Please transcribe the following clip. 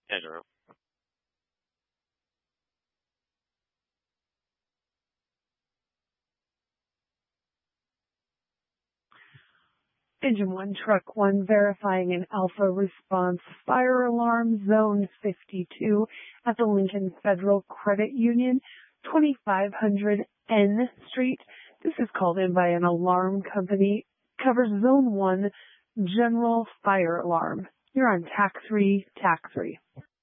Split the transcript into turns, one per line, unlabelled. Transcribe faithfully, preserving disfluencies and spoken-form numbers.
Yeah, Drew.
Engine one, Truck one, verifying an Alpha response fire alarm, zone fifty-two at the Lincoln Federal Credit Union, twenty-five hundred N Street. This is called in by an alarm company. Covers zone one, general fire alarm. You're on tack three, tack three.